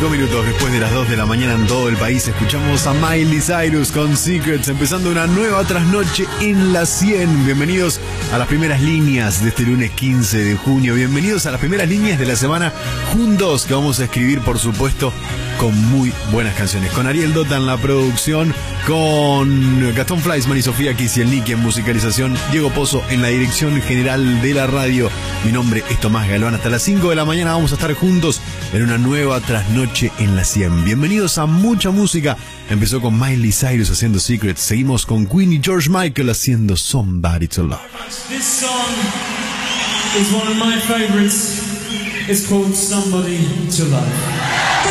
5 minutos después de las 2 de la mañana en todo el país, escuchamos a Miley Cyrus con Secrets, empezando una nueva trasnoche en la 100. Bienvenidos a las primeras líneas de este lunes 15 de junio. Bienvenidos a las primeras líneas de la semana juntos, que vamos a escribir, por supuesto, con muy buenas canciones. Con Ariel Dota en la producción, con Gastón Fleischmann y Sofía Kisielniki en musicalización, Diego Pozo en la dirección general de la radio. Mi nombre es Tomás Galván. Hasta las 5 de la mañana vamos a estar juntos en una nueva trasnoche en la 100. Bienvenidos a mucha música. Empezó con Miley Cyrus haciendo Secrets. Seguimos con Queen y George Michael haciendo Somebody to Love. This song is one of my favorites. It's called Somebody to Love.